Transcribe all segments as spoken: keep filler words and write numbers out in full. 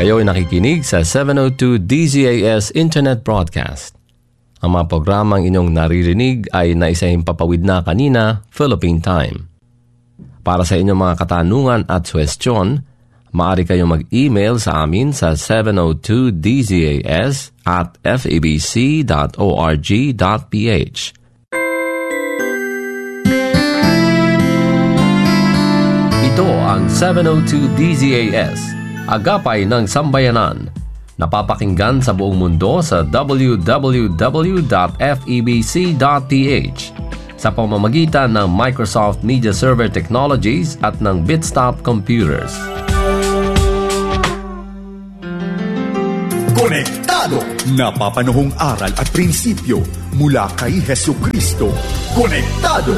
Kayo'y nakikinig sa seven oh two D Z A S Internet Broadcast. Ang mga programang inyong naririnig ay naisahimpapawid na kanina, Philippine Time. Para sa inyong mga katanungan at suwestyon, maaari kayong mag-email sa amin sa seven oh two D Z A S at f a b c dot org dot p h. Ito ang seven oh two D Z A S, Agapay ng Sambayanan. Napapakinggan sa buong mundo sa w w w dot f e b c dot p h sa pamamagitan ng Microsoft Media Server Technologies at ng Bitstop Computers. Konektado! Napapanahong aral at prinsipyo mula kay Hesukristo. Konektado!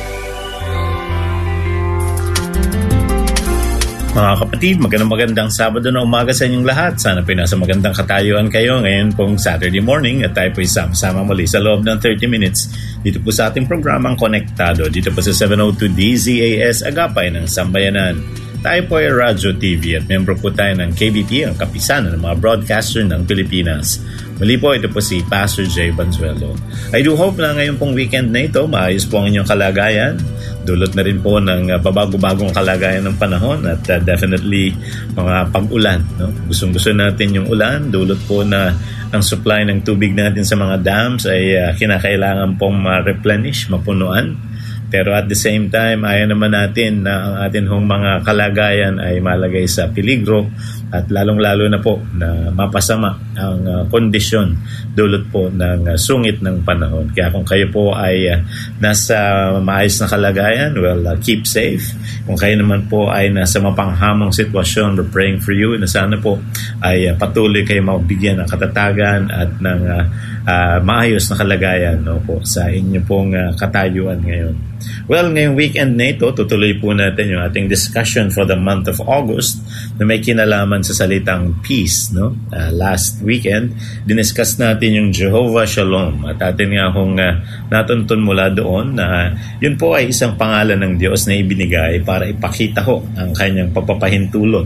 Mga kapatid, magandang magandang Sabado na umaga sa inyong lahat. Sana po nasa magandang katayuan kayo ngayon pong Saturday morning at tayo po isama-sama muli sa loob ng thirty minutes dito po sa ating programang Konektado. Dito po sa seven oh two D Z A S Agapay ng Sambayanan. Tayo po ay Radyo T V at membro po tayo ng K B P, ang kapisanan ng mga broadcaster ng Pilipinas. Muli po, ito po si Pastor Jay Banzuelo. I do hope na ngayon pong weekend na ito, maayos po ang inyong kalagayan. Dulot na rin po ng uh, babago-bagong kalagayan ng panahon at uh, definitely mga pag-ulan. No? Gustong-gusto natin yung ulan. Dulot po na ang supply ng tubig natin sa mga dams ay uh, kinakailangan pong ma-replenish, mapunuan. Pero at the same time, ayaw naman natin na ang atin hong mga kalagayan ay malagay sa peligro at lalong-lalo na po na mapasama ang uh, kondisyon dulot po ng uh, sungit ng panahon. Kaya kung kayo po ay uh, nasa maayos na kalagayan, well, uh, keep safe. Kung kayo naman po ay nasa mapanghamong sitwasyon, we're praying for you na sana po ay uh, patuloy kayo mabigyan ng katatagan at ng uh, uh, maayos na kalagayan, no, po, sa inyo pong uh, katayuan ngayon. Well, ngayong weekend na ito, tutuloy po natin yung ating discussion for the month of August na may kinalaman sa salitang peace. No? Uh, last weekend, diniscuss natin yung Jehovah Shalom at atin nga hong uh, natuntun mula doon na uh, yun po ay isang pangalan ng Diyos na ibinigay para ipakita ho ang kanyang pagpapahintulot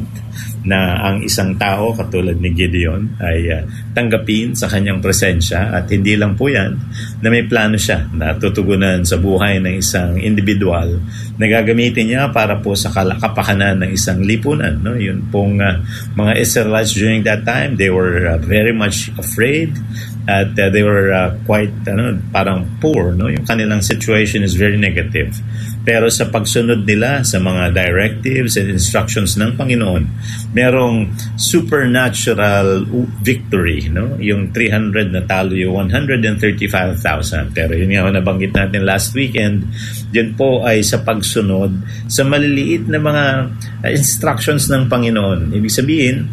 na ang isang tao katulad ni Gideon ay uh, tanggapin sa kanyang presensya at hindi lang po yan na may plano siya na tutugunan sa buhay ng isang individual na gagamitin niya para po sa kapakanan ng isang lipunan. No? Yun pong uh, mga Israelites during that time, they were uh, very much afraid at uh, they were uh, quite ano, parang poor. No? Yung kanilang situation is very negative. Pero sa pagsunod nila sa mga directives and instructions ng Panginoon, merong supernatural victory. No? Yung three hundred na talo yung one hundred thirty-five thousand. Pero yun nga nabanggit natin last weekend, yun po ay sa pagsunod sa maliliit na mga instructions ng Panginoon. Ibig sabihin,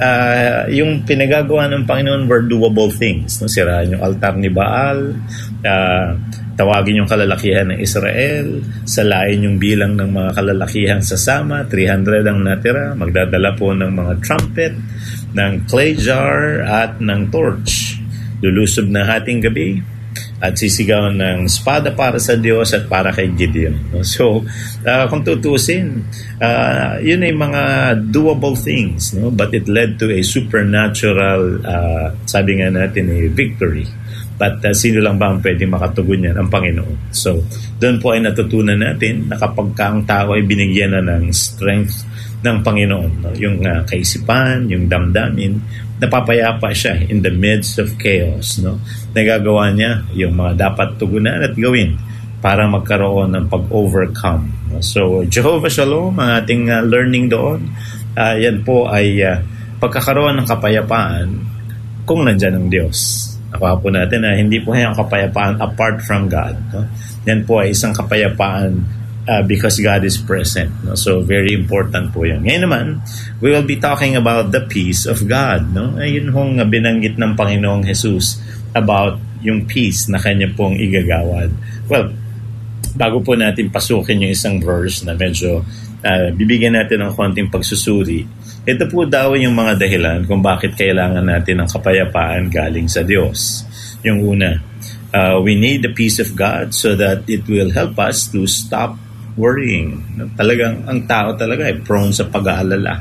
uh, yung pinagagawa ng Panginoon were doable things. No? Sirahan yung altar ni Baal, uh, tawagin yung kalalakihan ng Israel, salain yung bilang ng mga kalalakihan sa Sama, three hundred ang natira, magdadala po ng mga trumpet, ng clay jar at ng torch. Lulusob na hating gabi at sisigaw ng espada para sa Diyos at para kay Gideon. So, uh, kung tutusin, uh, yun ay mga doable things, no? But it led to a supernatural, uh, sabi nga natin, a victory. But uh, sino lang ba ang pwedeng makatugon yan? Ang Panginoon. So, doon po ay natutunan natin na kapag ka ang tao ay binigyan na ng strength ng Panginoon, no? Yung uh, kaisipan, yung damdamin, napapayapa siya in the midst of chaos. No? Nagagawa niya yung mga dapat tugunan at gawin para magkaroon ng pag-overcome. No? So, Jehovah Shalom, ang ating uh, learning doon, uh, yan po ay uh, pagkakaroon ng kapayapaan kung nandyan ang Diyos. Nakuha po natin na hindi po yung kapayapaan apart from God. No? Yan po ay isang kapayapaan uh, because God is present. No? So, very important po yan. Ngayon naman, we will be talking about the peace of God. No? Ayun hong binanggit ng Panginoong Jesus about yung peace na kanya pong igagawad. Well, bago po natin pasukin yung isang verse na medyo uh, bibigyan natin ng konting pagsusuri, ito po daw yung mga dahilan kung bakit kailangan natin ng kapayapaan galing sa Diyos. Yung una, uh, we need the peace of God so that it will help us to stop worrying. Talagang ang tao talaga ay prone sa pag-aalala.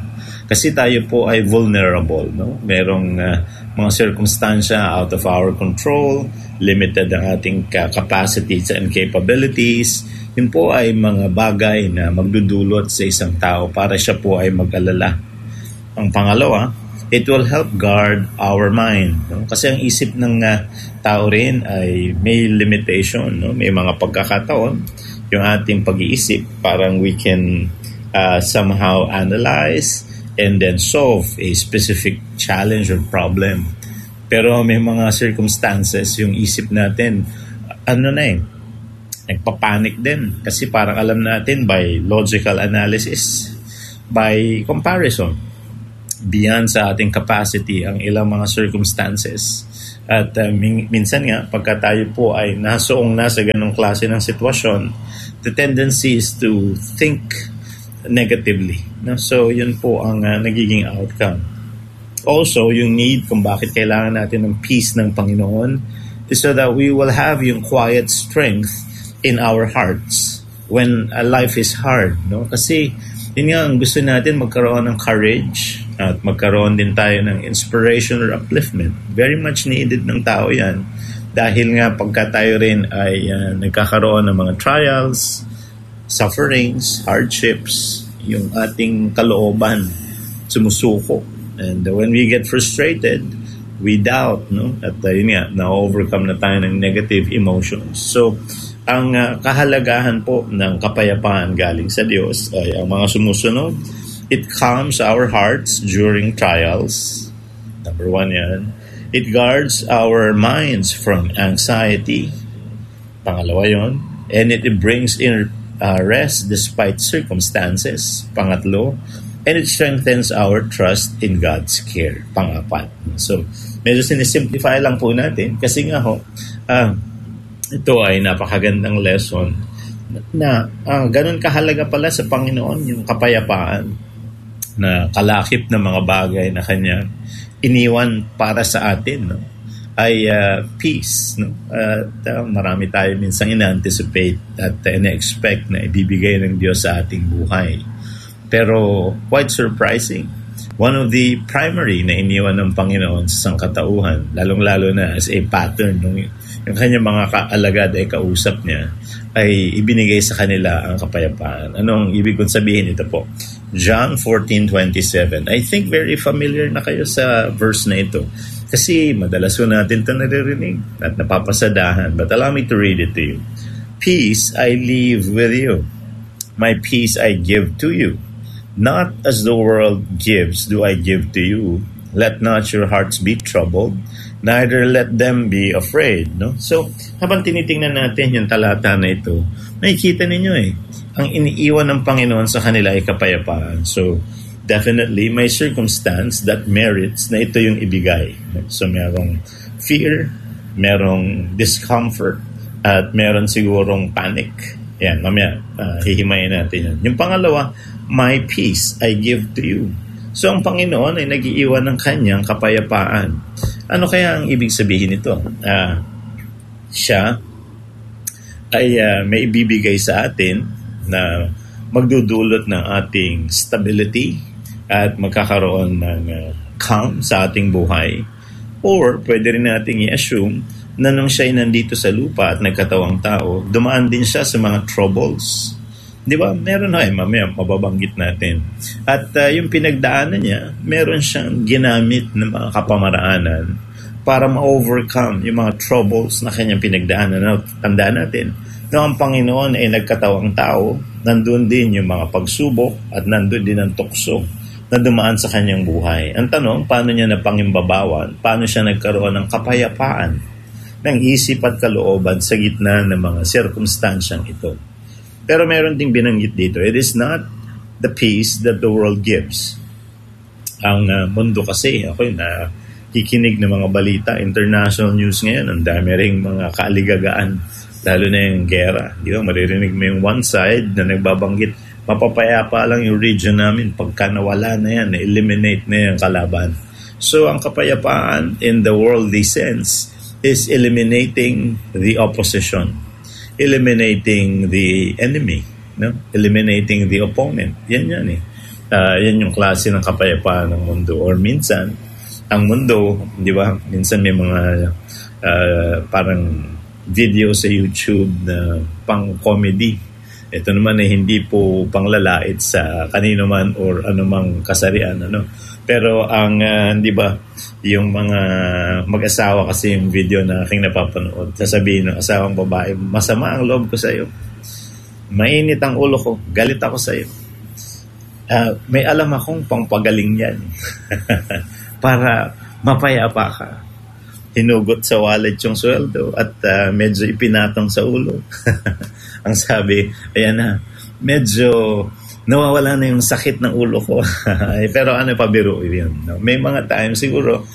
Kasi tayo po ay vulnerable, no? Merong uh, mga circumstansya out of our control, limited ang ating capacities and capabilities. Yun po ay mga bagay na magdudulot sa isang tao para siya po ay mag-alala. Ang pangalawa, it will help guard our mind. No? Kasi ang isip ng uh, tao rin ay may limitation. No? May mga pagkakataon, yung ating pag-iisip, parang we can uh, somehow analyze and then solve a specific challenge or problem. Pero may mga circumstances, yung isip natin, ano na eh, nagpapanik din. Kasi parang alam natin by logical analysis, by comparison, beyond sa ating capacity ang ilang mga circumstances. At uh, min- minsan nga, pagka tayo po ay nasoong na sa ganong klase ng sitwasyon, the tendency is to think negatively. No? So, yun po ang uh, nagiging outcome. Also, yung need kung bakit kailangan natin ng peace ng Panginoon is so that we will have yung quiet strength in our hearts when uh, life is hard. No? Kasi, yun nga, ang gusto natin magkaroon ng courage at magkaroon din tayo ng inspiration or upliftment. Very much needed ng tao yan. Dahil nga pagka tayo rin ay uh, nagkakaroon ng mga trials, sufferings, hardships, yung ating kalooban sumusuko. And uh, when we get frustrated, we doubt, no? At uh, yun nga, na-overcome na tayo ng negative emotions. So, ang uh, kahalagahan po ng kapayapaan galing sa Diyos ay ang mga sumusunod. It calms our hearts during trials. Number one yan. It guards our minds from anxiety. Pangalawa yon. And it brings in uh, rest despite circumstances. Pangatlo. And it strengthens our trust in God's care. Pangapat. So, medyo sinisimplify lang po natin kasi nga ho, uh, ito ay napakagandang lesson na uh, ganun kahalaga pala sa Panginoon yung kapayapaan na kalakip na mga bagay na Kanya iniwan para sa atin, no? Ay uh, peace. No? Uh, uh, marami tayo minsan ina-anticipate at uh, ina-expect na ibibigay ng Diyos sa ating buhay. Pero quite surprising. One of the primary na iniwan ng Panginoon sa sangkatauhan, lalong-lalo na as a pattern, nung yung kanyang mga kaalagad ay kausap niya, ay ibinigay sa kanila ang kapayapaan. Anong ibig kong sabihin ito po? John fourteen twenty-seven. I think very familiar na kayo sa verse na ito. Kasi madalas ko natin ito naririnig at napapasadahan. But allow me to read it to you. Peace I leave with you. My peace I give to you. Not as the world gives do I give to you. Let not your hearts be troubled, neither let them be afraid. No? So, habang tinitingnan natin yung talata na ito, makikita ninyo eh, ang iniiwan ng Panginoon sa kanila ay kapayapaan. So, definitely, may circumstance that merits na ito yung ibigay. So, merong fear, merong discomfort, at meron sigurong panic. Yan, mamaya, uh, hihimayin natin yan. Yung pangalawa, my peace I give to you. So, ang Panginoon ay nag-iiwan ng kanyang kapayapaan. Ano kaya ang ibig sabihin nito? Uh, siya ay uh, may ibibigay sa atin na magdudulot ng ating stability at magkakaroon ng uh, calm sa ating buhay. Or pwede rin nating i-assume na nung siya ay nandito sa lupa at nagkatawang tao, dumaan din siya sa mga troubles. Di ba? Meron na eh, mamaya mababanggit natin. At uh, yung pinagdaanan niya, meron siyang ginamit ng mga kapamaraanan para ma-overcome yung mga troubles na kanyang pinagdaanan. Now, tandaan natin, na ang Panginoon ay nagkatawang tao, nandun din yung mga pagsubok at nandun din ang tukso na dumaan sa kanyang buhay. Ang tanong, paano niya napangimbabawan? Paano siya nagkaroon ng kapayapaan ng isip at kalooban sa gitna ng mga sirkumstansyang ito? Pero meron ding binanggit dito, it is not the peace that the world gives. Ang uh, mundo kasi, ako yun, na kikinig ng mga balita, international news ngayon, ang dami ring mga kaaligagaan, lalo na yung gera. Di ba? Maririnig mo yung one side na nagbabanggit, mapapayapa lang yung region namin, pagka nawala na yan, na-eliminate na yung kalaban. So, ang kapayapaan in the worldly sense is eliminating the opposition, eliminating the enemy, no? Eliminating the opponent. Yan yan eh. Uh, yan yung klase ng kapayapaan ng mundo. Or minsan, ang mundo, di ba, minsan may mga uh, parang video sa YouTube na pang-comedy. Ito naman ay hindi po panglalait sa kanino man or anumang kasarian, ano. Pero ang uh, di ba, yung mga mag-asawa kasi yung video na aking napapanood, sasabihin ng asawang babae, masama ang loob ko sa iyo. Mainit ang ulo ko, galit ako sa iyo. Uh, may alam akong pangpagaling yan para mapayapa ka. Hinugot sa wallet yung sweldo at uh, medyo ipinatong sa ulo. Ang sabi, ayan na, medyo nawawala na yung sakit ng ulo ko. Pero ano pa biro yun? No? May mga times siguro,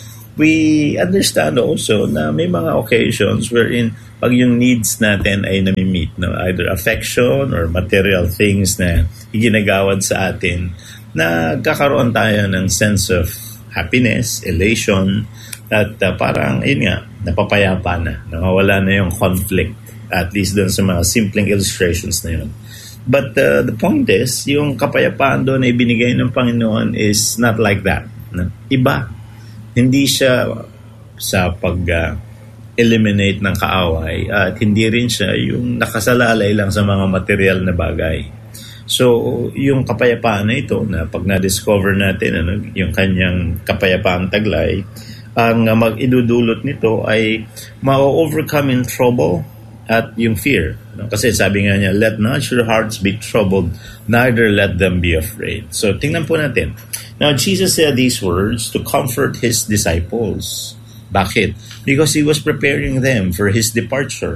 we understand also na may mga occasions wherein pag yung needs natin ay nami-meet, no? Either affection or material things na iginagawad sa atin, na kakaroon tayo ng sense of happiness, elation, at uh, parang, yun nga, napapayapa na, nawawala na yung conflict, at least dun sa mga simpleng illustrations na yun. But uh, the point is, yung kapayapaan doon na ibinigay ng Panginoon is not like that. No? Iba. Hindi siya sa pag-eliminate uh, ng kaaway at hindi rin siya yung nakasalalay lang sa mga material na bagay. So, yung kapayapaan na ito, na pag na-discover natin ano, yung kanyang kapayapaan taglay, ang uh, mag-idudulot nito ay ma-overcome in trouble at yung fear. No? Kasi sabi nga niya, let not your hearts be troubled, neither let them be afraid. So, tingnan po natin. Now, Jesus said these words to comfort His disciples. Bakit? Because He was preparing them for His departure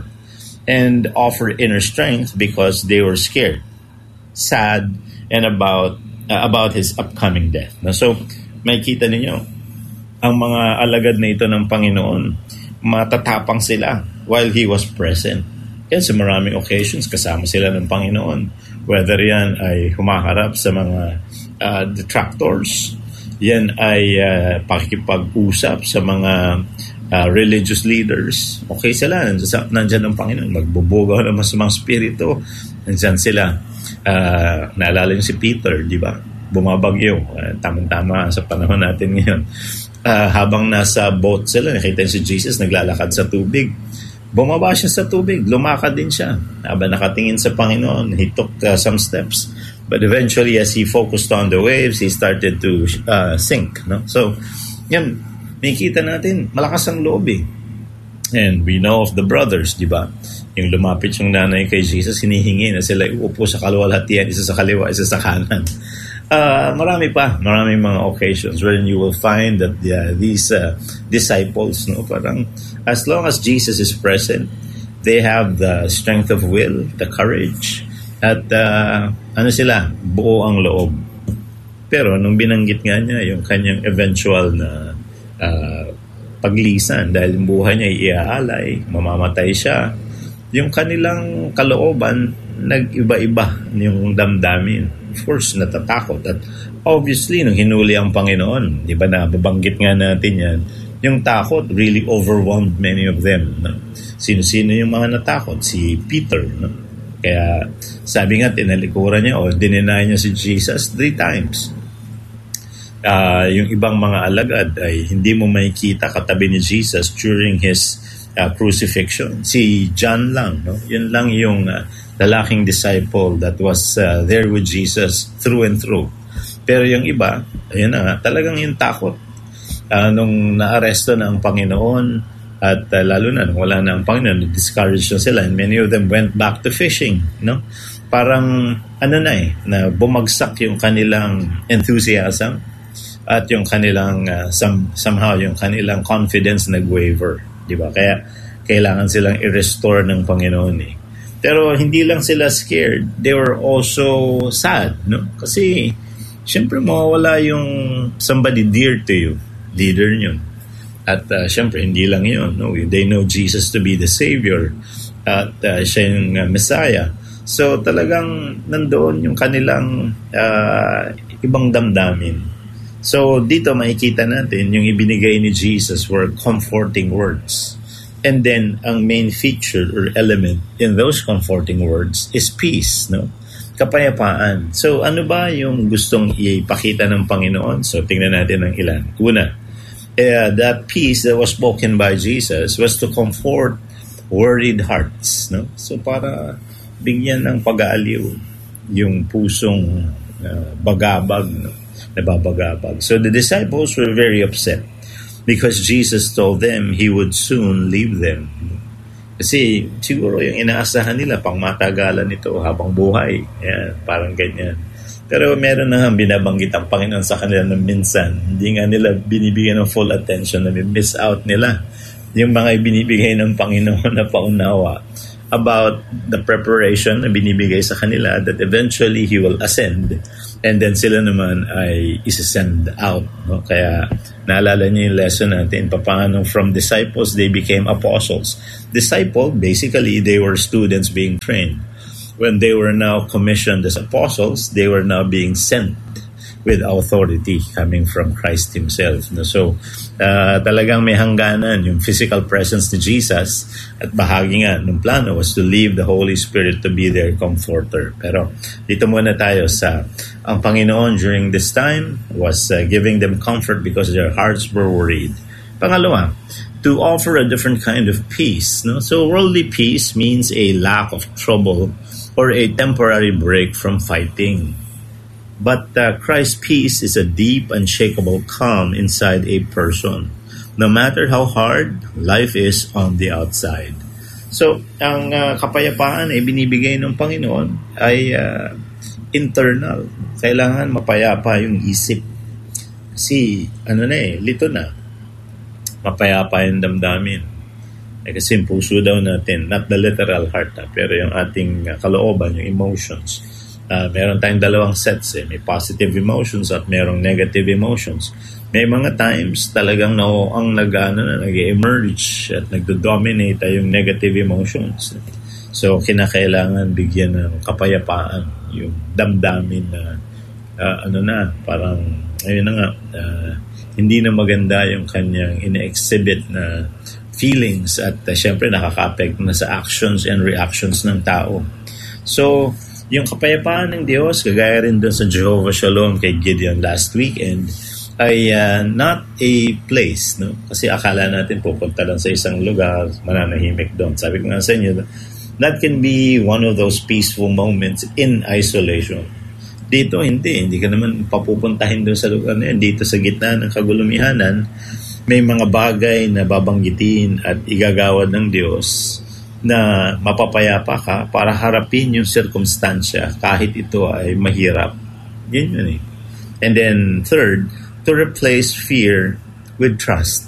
and offered inner strength because they were scared, sad, and about uh, about His upcoming death. Now, so, makikita ninyo, ang mga alagad na ito ng Panginoon, matatapang sila while He was present. Yan, sa maraming occasions, kasama sila ng Panginoon. Whether yan ay humaharap sa mga uh, detractors, yan ay uh, pakikipag-usap sa mga uh, religious leaders. Okay sila, nandiyan, nandiyan ang Panginoon. Magbubugaw ng masamang spirito. Nandiyan sila. Uh, naalala niyo si Peter, di ba? Bumabagyo. Uh, tamang-tama sa panahon natin ngayon. Uh, habang nasa boat sila, nakita si Jesus naglalakad sa tubig. Bumaba siya sa tubig, lumakad din siya. Habang nakatingin sa Panginoon, he took uh, some steps. But eventually, as he focused on the waves, he started to uh, sink. No? So, yan, makikita natin, malakas ang loob eh. And we know of the brothers, di ba? Yung lumapit yung nanay kay Jesus, hinihingi na sila uupo sa kaluwalhatian, isa sa kaliwa, isa sa kanan. Uh, marami pa, marami mga occasions wherein you will find that uh, these uh, disciples, no, parang as long as Jesus is present, they have the strength of will, the courage, at uh, ano sila, buo ang loob. Pero nung binanggit nga niya yung kanyang eventual na uh, paglisan dahil yung buhay niya iaalay, mamamatay siya, yung kanilang kalooban nag-iba-iba yung damdamin. Of course, natatakot. At obviously, nung hinuli ang Panginoon, di ba na babanggit nga natin yan, yung takot really overwhelmed many of them. No? Sino-sino yung mga natakot? Si Peter. No? Kaya sabi nga, tinalikuran niya o dininay niya si Jesus three times. Uh, yung ibang mga alagad ay hindi mo makikita katabi ni Jesus during His uh, crucifixion. Si John lang. No? Yun lang yung Uh, lalaking disciple that was uh, there with Jesus through and through. Pero yung iba, ayun na, talagang yung takot. Uh, nung naaresto na ang Panginoon at uh, lalo na nung wala na ang Panginoon, discouraged na sila and many of them went back to fishing. No? Parang ano na eh, na bumagsak yung kanilang enthusiasm at yung kanilang uh, some, somehow yung kanilang confidence nag-waver. Diba? Kaya kailangan silang i-restore ng Panginoon eh. Pero hindi lang sila scared, they were also sad, no? Kasi syempre mawawala yung somebody dear to you, leader yun. At uh, syempre hindi lang yun, no? They know Jesus to be the Savior at uh, siya yung uh, Messiah. So talagang nandoon yung kanilang uh, ibang damdamin. So dito makikita natin yung ibinigay ni Jesus were comforting words. And then, ang main feature or element in those comforting words is peace. No? kapayapaan. So ano ba yung gustong ipakita ng Panginoon? So tingnan natin ng ilan. Una, uh, that peace that was spoken by Jesus was to comfort worried hearts. No? So para bigyan ng pag-aaliw yung pusong uh, bagabag, no? Nababagabag. So the disciples were very upset because Jesus told them He would soon leave them. Kasi siguro yung inaasahan nila pang matagalan ito habang buhay. Yan, parang ganyan. Pero meron na nga binabanggit ang Panginoon sa kanila na minsan, hindi nga nila binibigyan ng full attention, na miss out nila yung mga binibigay ng Panginoon na paunawa about the preparation na binibigay sa kanila that eventually He will ascend and then sila naman ay isasend out. No? Kaya naalala niyo yung lesson natin, paano from disciples they became apostles. Disciple, basically, they were students being trained. When they were now commissioned as apostles, they were now being sent with authority coming from Christ Himself. No? So, uh, talagang may hangganan yung physical presence ni Jesus, at bahagi nga ng plano was to leave the Holy Spirit to be their comforter. Pero dito muna tayo sa ang Panginoon during this time was uh, giving them comfort because their hearts were worried. Pangalawa, to offer a different kind of peace. No? So worldly peace means a lack of trouble or a temporary break from fighting. But uh, Christ's peace is a deep, unshakable calm inside a person, no matter how hard life is on the outside. So, ang uh, kapayapaan ay binibigay ng Panginoon ay uh, internal. Kailangan mapayapa yung isip. Kasi, ano na eh, lito na. Mapayapa yung damdamin. Eh, kasi yung puso daw natin, not the literal heart, ha, pero yung ating uh, kalooban, yung emotions. Uh, meron tayong dalawang sets eh. May positive emotions at merong negative emotions. May mga times talagang no, ang nag, ano, na, nag-emerge at nagdo-dominate ay yung negative emotions. So, kinakailangan bigyan ng kapayapaan yung damdamin na uh, ano na, parang ayun na nga, uh, hindi na maganda yung kanyang ina-exhibit na feelings at uh, syempre nakaka-affect na sa actions and reactions ng tao. So, yung kapayapaan ng Diyos, kagaya rin doon sa Jehovah Shalom kay Gideon last weekend, ay uh, not a place, no? Kasi akala natin pupunta lang sa isang lugar, mananahimik doon. Sabi ko nga sa inyo, that can be one of those peaceful moments in isolation. Dito, hindi. Hindi ka naman papupuntahin doon sa lugar na yan. Dito sa gitna ng kagulumihanan, may mga bagay na babanggitin at igagawad ng Diyos na mapapayapa ka para harapin yung sirkumstansya kahit ito ay mahirap. Yun yun eh. And then third, to replace fear with trust.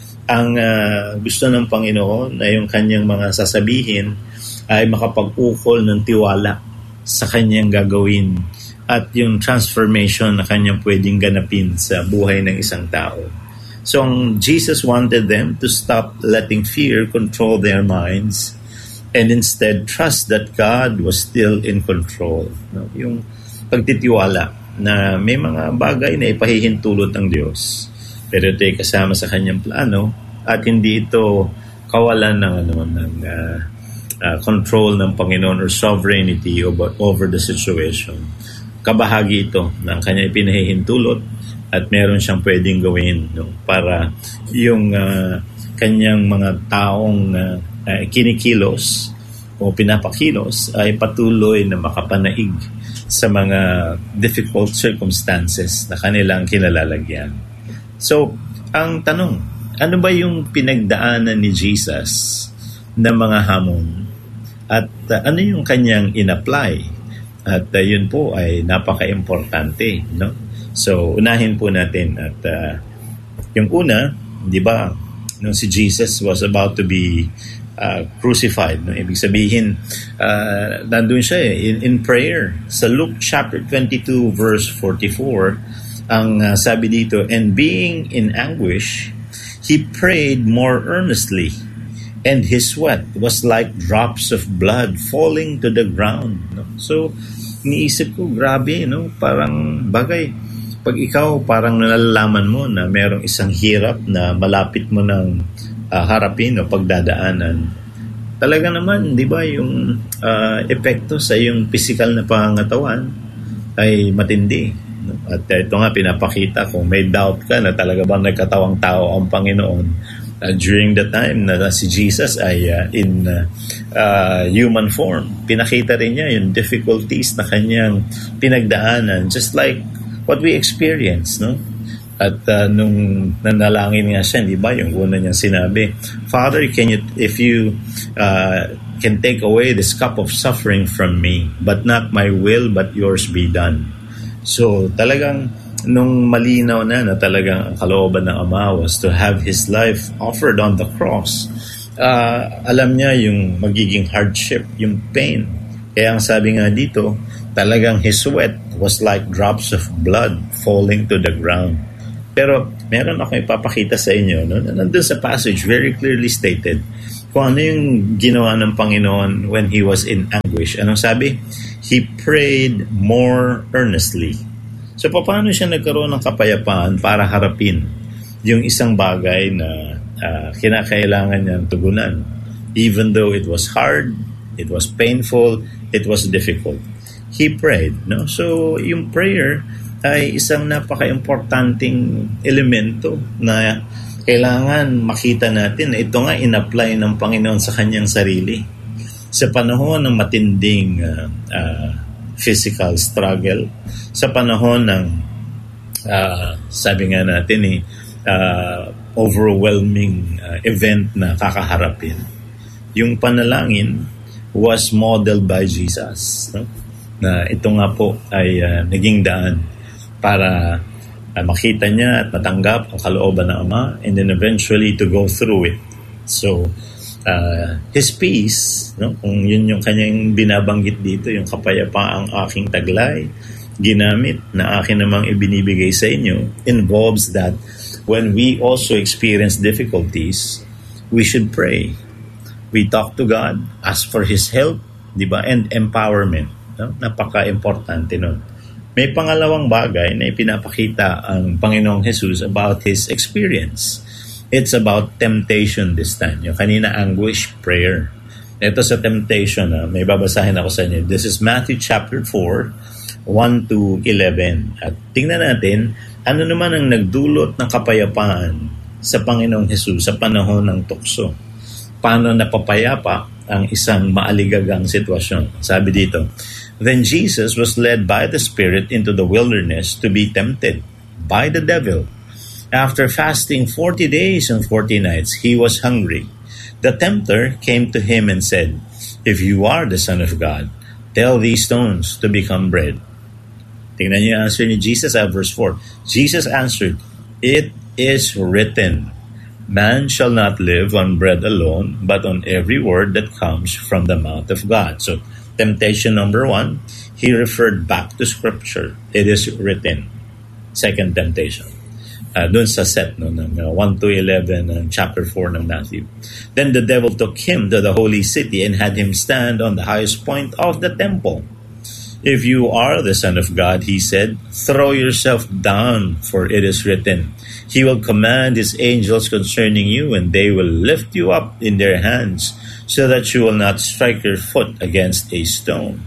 Ang uh, gusto ng Panginoon na yung kanyang mga sasabihin ay makapag-ukol ng tiwala sa kanyang gagawin at yung transformation na kanyang pwedeng ganapin sa buhay ng isang tao. So Jesus wanted them to stop letting fear control their minds and instead trust that God was still in control. No? Yung pagtitiwala na may mga bagay na ipahihintulot ng Diyos, pero ito ay kasama sa kanyang plano at hindi ito kawalan ng ano ng uh, uh, control ng Panginoon or sovereignty over, over the situation. Kabahagi ito ng kanyang ipinahihintulot at meron siyang pwedeng gawin, no, para yung uh, kanyang mga taong uh, uh, kinikilos o pinapakilos ay patuloy na makapanaig sa mga difficult circumstances na kanilang kinalalagyan. So, ang tanong, ano ba yung pinagdaanan ni Jesus na mga hamon at uh, ano yung kanyang in-apply? At uh, yun po ay napaka-importante, no? So, unahin po natin at uh, yung una, di ba, nung si Jesus was about to be uh, crucified, no? Ibig sabihin, uh, nandun siya eh, in, in prayer. Sa Luke chapter twenty-two verse forty-four, ang uh, sabi dito, and being in anguish, he prayed more earnestly, and his sweat was like drops of blood falling to the ground. No? So, niisip ko, grabe, no? Parang bagay. Pag ikaw parang nalalaman mo na merong isang hirap na malapit mo ng uh, harapin o pagdadaanan, talaga naman, di ba, yung uh, epekto sa yung physical na pangangatawan ay matindi. No? At ito nga, pinapakita kung may doubt ka na talaga bang nagkatawang tao ang Panginoon uh, during the time na si Jesus ay uh, in uh, uh, human form. Pinakita rin niya yung difficulties na kanyang pinagdaanan, just like what we experience, no? At uh, nung nanalangin nga siya, di ba, yung una niyang sinabi, Father, can you, if you uh, can take away this cup of suffering from me, but not my will, but yours be done. So talagang nung malinaw na na talagang ang kalooban ng Ama was to have His life offered on the cross, uh, alam niya yung magiging hardship, yung pain. Kaya ang sabi nga dito, talagang His sweat was like drops of blood falling to the ground. Pero meron ako ipapakita sa inyo, no? Nandun sa passage, very clearly stated kung ano yung ginawa ng Panginoon when He was in anguish. Anong sabi? He prayed more earnestly. So paano siya nagkaroon ng kapayapaan para harapin yung isang bagay na uh, kinakailangan niyang tugunan? Even though it was hard, it was painful, it was difficult. He prayed, no? So yung prayer ay isang napaka-importanting elemento na kailangan makita natin na ito nga in-apply ng Panginoon sa kanyang sarili. Sa panahon ng matinding uh, uh, physical struggle, sa panahon ng, uh, sabi nga natin, eh, uh, overwhelming uh, event na kakaharapin, yung panalangin was modeled by Jesus. No? Na ito nga po ay uh, naging daan para uh, makita niya at matanggap ang kalooban ng Ama, and then eventually to go through it. So, uh, His peace, no? Kung yun yung kanyang binabanggit dito, yung kapayapaang aking taglay, ginamit na akin namang ibinibigay sa inyo, involves that when we also experience difficulties, we should pray. We talk to God, ask for His help, di ba? And empowerment. No? Napaka-importante nun. May pangalawang bagay na ipinapakita ang Panginoong Jesus about His experience. It's about temptation this time. Yung kanina, anguish, prayer. Ito sa temptation, ah, may babasahin ako sa inyo. This is Matthew chapter four, one to eleven. At tingnan natin, ano naman ang nagdulot ng kapayapaan sa Panginoong Jesus sa panahon ng tukso. Paano napapayapa ang isang maaligagang sitwasyon. Sabi dito, Then Jesus was led by the Spirit into the wilderness to be tempted by the devil. After fasting forty days and forty nights, he was hungry. The tempter came to him and said, If you are the Son of God, tell these stones to become bread. Tingnan niyo yung answer ni Jesus at verse four. Jesus answered, It is written, Man shall not live on bread alone, but on every word that comes from the mouth of God. So, temptation number one, he referred back to Scripture. It is written. Second temptation. Uh, dun sa set no, ng uh, one to eleven ng chapter four ng Matthew. Then the devil took him to the holy city and had him stand on the highest point of the temple. If you are the Son of God, he said, throw yourself down, for it is written, He will command His angels concerning you, and they will lift you up in their hands, so that you will not strike your foot against a stone.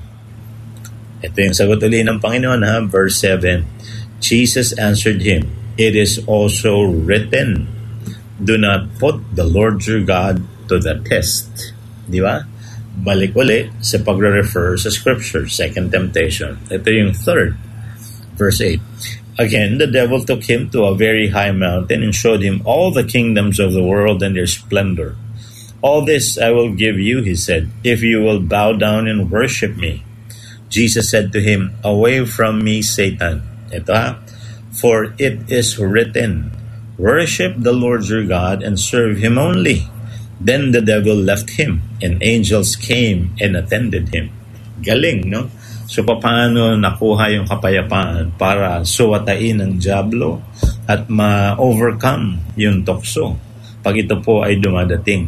Ito yung sagot ulit ng Panginoon, ha? Verse seven. Jesus answered him, It is also written, Do not put the Lord your God to the test. Di ba? Balik uli sa pagre-refer sa Scripture. Second temptation. Ito yung third. Verse eight. Again, the devil took him to a very high mountain and showed him all the kingdoms of the world and their splendor. All this I will give you, he said, if you will bow down and worship me. Jesus said to him, Away from me, Satan. Ito ha. For it is written, Worship the Lord your God and serve Him only. Then the devil left him, and angels came and attended him. Galing, no? So, paano nakuha yung kapayapaan para suwatain ng dyablo at ma-overcome yung tukso pag ito po ay dumadating?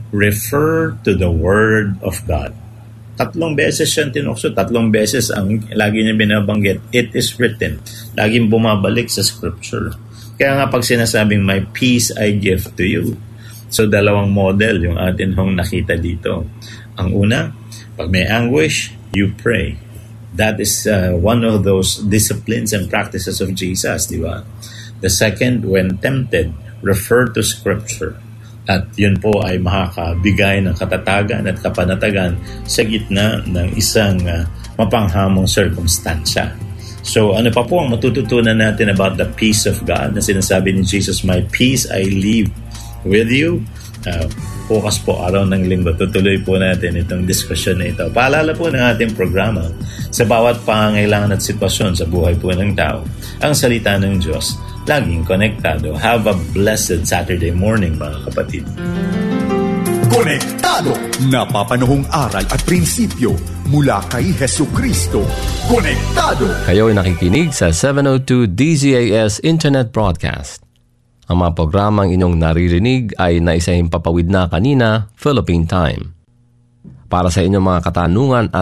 Refer to the Word of God. Tatlong beses siyang tinukso, tatlong beses ang lagi niya binabanggit, it is written. Laging bumabalik sa Scripture. Kaya nga pag sinasabing, my peace I give to you, So dalawang model yung atin hong nakita dito. Ang una, pag may anguish, you pray. That is uh, one of those disciplines and practices of Jesus, di ba? The second, when tempted, refer to Scripture. At yun po ay makakabigay ng katatagan at kapanatagan sa gitna ng isang uh, mapanghamong circumstansya. So ano pa po ang matututunan natin about the peace of God na sinasabi ni Jesus, my peace I leave with you? Uh, bukas po araw ng linggo, tutuloy po natin itong diskusyon na ito. Paalala po ng ating programa, sa bawat pangangailangan at sitwasyon sa buhay po ng tao, ang salita ng Diyos, laging konektado. Have a blessed Saturday morning, mga kapatid. Konektado, napapanahong aral at prinsipyo mula kay Hesukristo. Konektado. Kayo ay nakikinig sa seven oh two D Z A S Internet Broadcast. Ang mga programang inyong naririnig ay naisahimpapawid na kanina, Philippine Time. Para sa inyong mga katanungan at